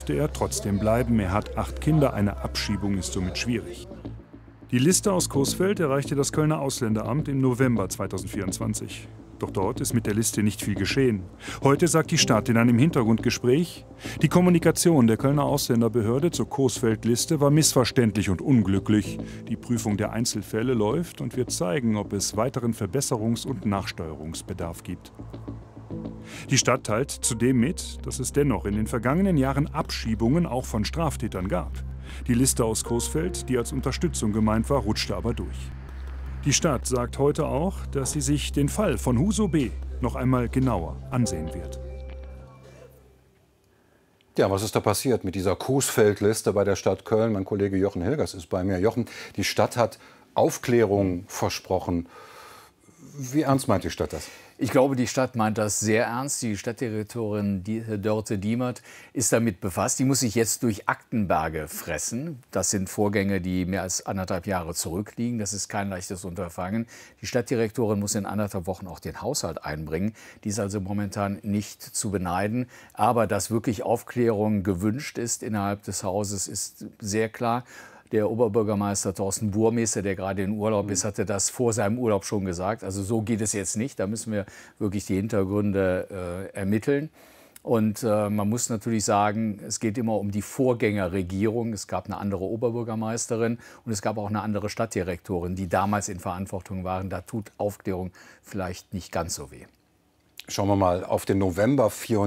er trotzdem bleiben. Er hat 8 Kinder, eine Abschiebung ist somit schwierig. Die Liste aus Coesfeld erreichte das Kölner Ausländeramt im November 2024. Doch dort ist mit der Liste nicht viel geschehen. Heute sagt die Stadt in einem Hintergrundgespräch, die Kommunikation der Kölner Ausländerbehörde zur Coesfeld-Liste war missverständlich und unglücklich. Die Prüfung der Einzelfälle läuft und wird zeigen, ob es weiteren Verbesserungs- und Nachsteuerungsbedarf gibt. Die Stadt teilt zudem mit, dass es dennoch in den vergangenen Jahren Abschiebungen auch von Straftätern gab. Die Liste aus Coesfeld, die als Unterstützung gemeint war, rutschte aber durch. Die Stadt sagt heute auch, dass sie sich den Fall von Huso B. noch einmal genauer ansehen wird. Ja, was ist da passiert mit dieser Coesfeld-Liste bei der Stadt Köln? Mein Kollege Jochen Hilgers ist bei mir. Jochen, die Stadt hat Aufklärung versprochen. Wie ernst meint die Stadt das? Ich glaube, die Stadt meint das sehr ernst. Die Stadtdirektorin Dörte Diemert ist damit befasst. Die muss sich jetzt durch Aktenberge fressen. Das sind Vorgänge, die mehr als 1,5 Jahre zurückliegen. Das ist kein leichtes Unterfangen. Die Stadtdirektorin muss in 1,5 Wochen auch den Haushalt einbringen. Die ist also momentan nicht zu beneiden. Aber dass wirklich Aufklärung gewünscht ist innerhalb des Hauses, ist sehr klar. Der Oberbürgermeister Thorsten Burmester, der gerade in Urlaub ist, hatte das vor seinem Urlaub schon gesagt. Also so geht es jetzt nicht. Da müssen wir wirklich die Hintergründe ermitteln. Und man muss natürlich sagen, es geht immer um die Vorgängerregierung. Es gab eine andere Oberbürgermeisterin und es gab auch eine andere Stadtdirektorin, die damals in Verantwortung waren. Da tut Aufklärung vielleicht nicht ganz so weh. Schauen wir mal auf den November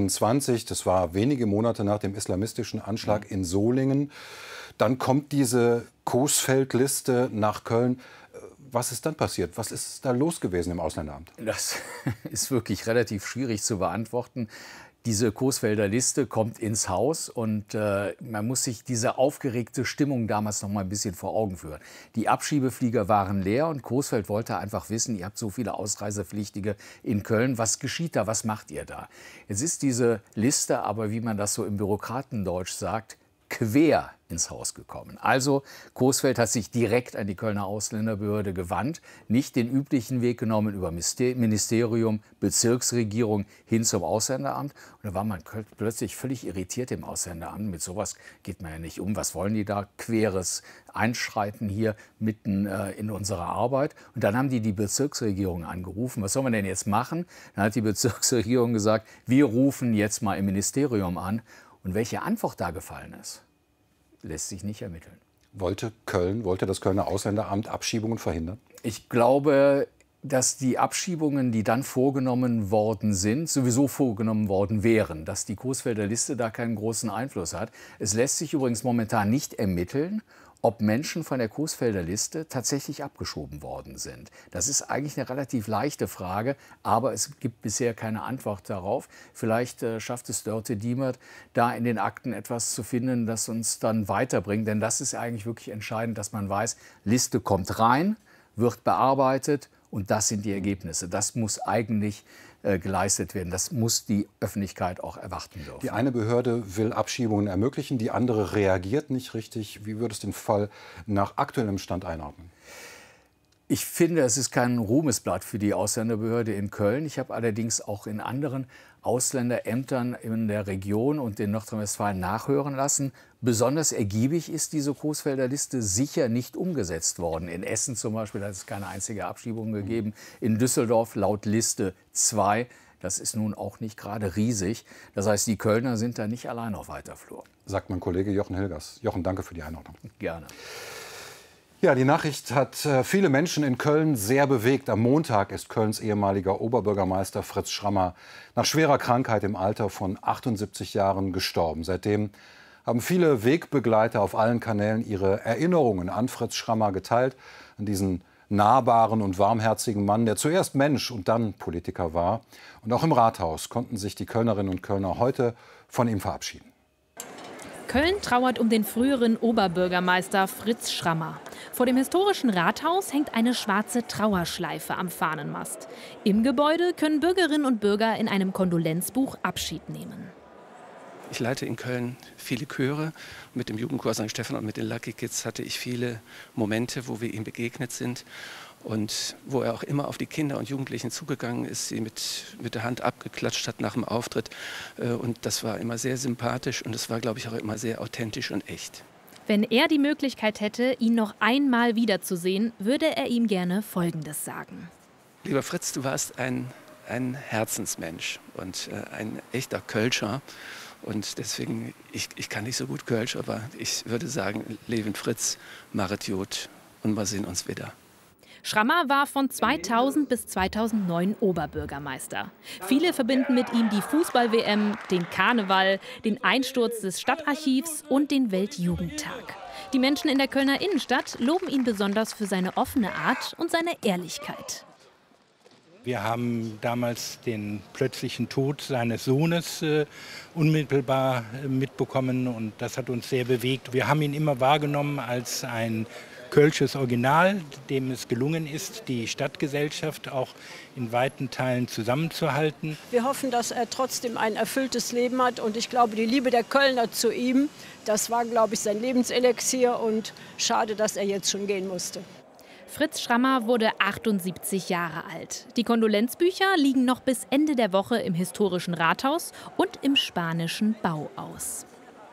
24. Das war wenige Monate nach dem islamistischen Anschlag in Solingen. Dann kommt diese Coesfeld-Liste nach Köln. Was ist dann passiert? Was ist da los gewesen im Ausländeramt? Das ist wirklich relativ schwierig zu beantworten. Diese Coesfelder Liste kommt ins Haus und man muss sich diese aufgeregte Stimmung damals noch mal ein bisschen vor Augen führen. Die Abschiebeflieger waren leer und Coesfeld wollte einfach wissen, ihr habt so viele Ausreisepflichtige in Köln, was geschieht da, was macht ihr da? Jetzt ist diese Liste aber, wie man das so im Bürokratendeutsch sagt, quer ins Haus gekommen. Also Coesfeld hat sich direkt an die Kölner Ausländerbehörde gewandt, nicht den üblichen Weg genommen über Ministerium, Bezirksregierung hin zum Ausländeramt. Und da war man plötzlich völlig irritiert im Ausländeramt. Mit sowas geht man ja nicht um. Was wollen die da? Queres Einschreiten hier mitten in unserer Arbeit. Und dann haben die Bezirksregierung angerufen. Was soll man denn jetzt machen? Dann hat die Bezirksregierung gesagt, wir rufen jetzt mal im Ministerium an. Und welche Antwort da gefallen ist, lässt sich nicht ermitteln. Wollte das Kölner Ausländeramt Abschiebungen verhindern? Ich glaube, dass die Abschiebungen, die dann vorgenommen worden sind, sowieso vorgenommen worden wären. Dass die Coesfelder Liste da keinen großen Einfluss hat. Es lässt sich übrigens momentan nicht ermitteln, ob Menschen von der Coesfelder Liste tatsächlich abgeschoben worden sind. Das ist eigentlich eine relativ leichte Frage, aber es gibt bisher keine Antwort darauf. Vielleicht schafft es Dörte Diemert, da in den Akten etwas zu finden, das uns dann weiterbringt. Denn das ist eigentlich wirklich entscheidend, dass man weiß, Liste kommt rein, wird bearbeitet und das sind die Ergebnisse. Das muss eigentlich geleistet werden. Das muss die Öffentlichkeit auch erwarten dürfen. Die eine Behörde will Abschiebungen ermöglichen, die andere reagiert nicht richtig. Wie würdest du den Fall nach aktuellem Stand einordnen? Ich finde, es ist kein Ruhmesblatt für die Ausländerbehörde in Köln. Ich habe allerdings auch in anderen Ausländerämtern in der Region und in Nordrhein-Westfalen nachhören lassen. Besonders ergiebig ist diese Coesfelder Liste sicher nicht umgesetzt worden. In Essen zum Beispiel hat es keine einzige Abschiebung gegeben. In Düsseldorf laut Liste 2. Das ist nun auch nicht gerade riesig. Das heißt, die Kölner sind da nicht allein auf weiter Flur. Sagt mein Kollege Jochen Hilgers. Jochen, danke für die Einordnung. Gerne. Ja, die Nachricht hat viele Menschen in Köln sehr bewegt. Am Montag ist Kölns ehemaliger Oberbürgermeister Fritz Schrammer nach schwerer Krankheit im Alter von 78 Jahren gestorben. Seitdem haben viele Wegbegleiter auf allen Kanälen ihre Erinnerungen an Fritz Schrammer geteilt, an diesen nahbaren und warmherzigen Mann, der zuerst Mensch und dann Politiker war. Und auch im Rathaus konnten sich die Kölnerinnen und Kölner heute von ihm verabschieden. Köln trauert um den früheren Oberbürgermeister Fritz Schrammer. Vor dem historischen Rathaus hängt eine schwarze Trauerschleife am Fahnenmast. Im Gebäude können Bürgerinnen und Bürger in einem Kondolenzbuch Abschied nehmen. Ich leite in Köln viele Chöre. Mit dem Jugendchor St. Stephan und mit den Lucky Kids hatte ich viele Momente, wo wir ihm begegnet sind. Und wo er auch immer auf die Kinder und Jugendlichen zugegangen ist, sie mit der Hand abgeklatscht hat nach dem Auftritt. Und das war immer sehr sympathisch und es war, glaube ich, auch immer sehr authentisch und echt. Wenn er die Möglichkeit hätte, ihn noch einmal wiederzusehen, würde er ihm gerne Folgendes sagen. Lieber Fritz, du warst ein Herzensmensch und ein echter Kölscher. Und deswegen, ich kann nicht so gut Kölsch, aber ich würde sagen, Leben Fritz, machet gut und wir sehen uns wieder. Schrammer war von 2000 bis 2009 Oberbürgermeister. Viele verbinden mit ihm die Fußball-WM, den Karneval, den Einsturz des Stadtarchivs und den Weltjugendtag. Die Menschen in der Kölner Innenstadt loben ihn besonders für seine offene Art und seine Ehrlichkeit. Wir haben damals den plötzlichen Tod seines Sohnes unmittelbar mitbekommen und das hat uns sehr bewegt. Wir haben ihn immer wahrgenommen als ein kölsches Original, dem es gelungen ist, die Stadtgesellschaft auch in weiten Teilen zusammenzuhalten. Wir hoffen, dass er trotzdem ein erfülltes Leben hat und ich glaube, die Liebe der Kölner zu ihm, das war, glaube ich, sein Lebenselixier und schade, dass er jetzt schon gehen musste. Fritz Schrammer wurde 78 Jahre alt. Die Kondolenzbücher liegen noch bis Ende der Woche im historischen Rathaus und im spanischen Bauhaus.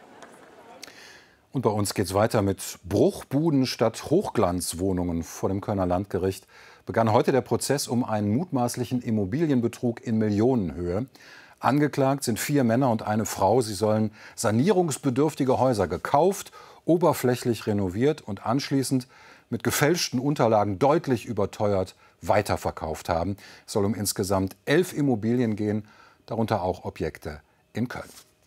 Und bei uns geht es weiter mit Bruchbuden statt Hochglanzwohnungen. Vor dem Kölner Landgericht begann heute der Prozess um einen mutmaßlichen Immobilienbetrug in Millionenhöhe. Angeklagt sind 4 Männer und eine Frau. Sie sollen sanierungsbedürftige Häuser gekauft, oberflächlich renoviert und anschließend mit gefälschten Unterlagen deutlich überteuert weiterverkauft haben. Es soll um insgesamt 11 Immobilien gehen, darunter auch Objekte in Köln.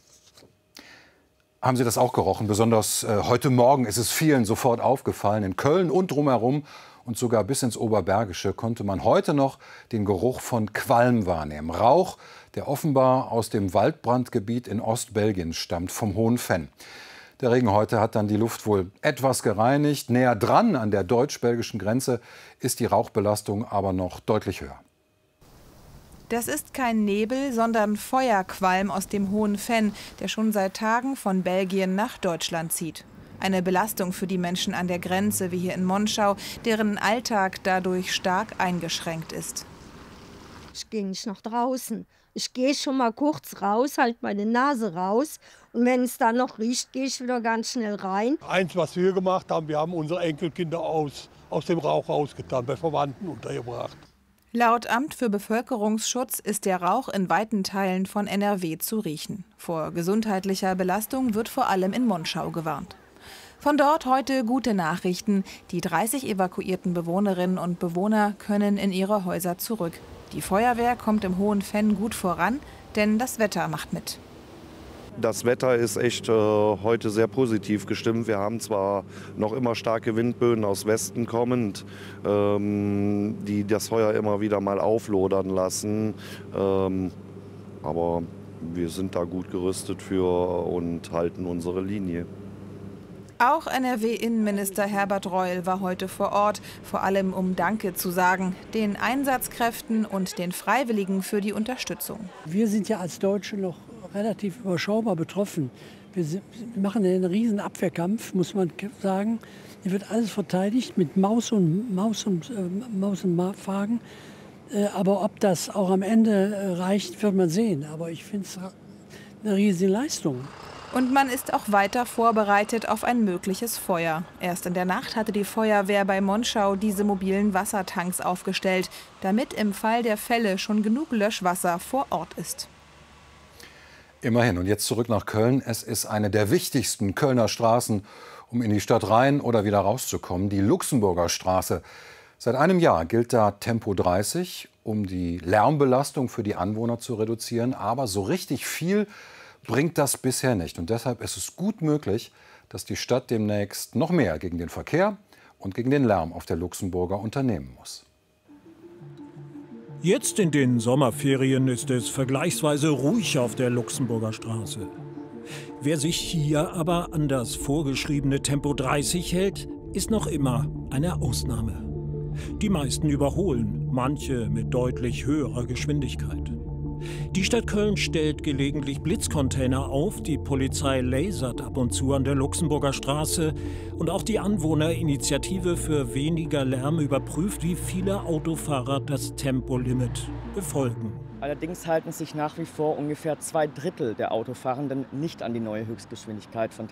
Haben Sie das auch gerochen? Besonders heute Morgen ist es vielen sofort aufgefallen. In Köln und drumherum und sogar bis ins Oberbergische konnte man heute noch den Geruch von Qualm wahrnehmen. Rauch, der offenbar aus dem Waldbrandgebiet in Ostbelgien stammt, vom Hohen Venn. Der Regen heute hat dann die Luft wohl etwas gereinigt. Näher dran an der deutsch-belgischen Grenze ist die Rauchbelastung aber noch deutlich höher. Das ist kein Nebel, sondern Feuerqualm aus dem Hohen Venn, der schon seit Tagen von Belgien nach Deutschland zieht. Eine Belastung für die Menschen an der Grenze, wie hier in Monschau, deren Alltag dadurch stark eingeschränkt ist. Ich gehe nicht nach draußen. Ich gehe schon mal kurz raus, halte meine Nase raus. Und wenn es dann noch riecht, gehe ich wieder ganz schnell rein. Eins, was wir gemacht haben, wir haben unsere Enkelkinder aus dem Rauch rausgetan, bei Verwandten untergebracht. Laut Amt für Bevölkerungsschutz ist der Rauch in weiten Teilen von NRW zu riechen. Vor gesundheitlicher Belastung wird vor allem in Monschau gewarnt. Von dort heute gute Nachrichten. Die 30 evakuierten Bewohnerinnen und Bewohner können in ihre Häuser zurück. Die Feuerwehr kommt im Hohen Venn gut voran, denn das Wetter macht mit. Das Wetter ist echt heute sehr positiv gestimmt. Wir haben zwar noch immer starke Windböen aus Westen kommend, die das Feuer immer wieder mal auflodern lassen. Aber wir sind da gut gerüstet für und halten unsere Linie. Auch NRW-Innenminister Herbert Reul war heute vor Ort, vor allem um Danke zu sagen, den Einsatzkräften und den Freiwilligen für die Unterstützung. Wir sind ja als Deutsche noch relativ überschaubar betroffen. Wir machen einen riesen Abwehrkampf, muss man sagen. Hier wird alles verteidigt mit Maus und Fagen. Aber ob das auch am Ende reicht, wird man sehen. Aber ich finde es eine riesige Leistung. Und man ist auch weiter vorbereitet auf ein mögliches Feuer. Erst in der Nacht hatte die Feuerwehr bei Monschau diese mobilen Wassertanks aufgestellt, damit im Fall der Fälle schon genug Löschwasser vor Ort ist. Immerhin. Und jetzt zurück nach Köln. Es ist eine der wichtigsten Kölner Straßen, um in die Stadt rein oder wieder rauszukommen, die Luxemburger Straße. Seit einem Jahr gilt da Tempo 30, um die Lärmbelastung für die Anwohner zu reduzieren. Aber so richtig viel bringt das bisher nicht. Und deshalb ist es gut möglich, dass die Stadt demnächst noch mehr gegen den Verkehr und gegen den Lärm auf der Luxemburger unternehmen muss. Jetzt in den Sommerferien ist es vergleichsweise ruhig auf der Luxemburger Straße. Wer sich hier aber an das vorgeschriebene Tempo 30 hält, ist noch immer eine Ausnahme. Die meisten überholen, manche mit deutlich höherer Geschwindigkeit. Die Stadt Köln stellt gelegentlich Blitzcontainer auf, die Polizei lasert ab und zu an der Luxemburger Straße und auch die Anwohnerinitiative für weniger Lärm überprüft, wie viele Autofahrer das Tempolimit befolgen. Allerdings halten sich nach wie vor ungefähr 2/3 der Autofahrenden nicht an die neue Höchstgeschwindigkeit von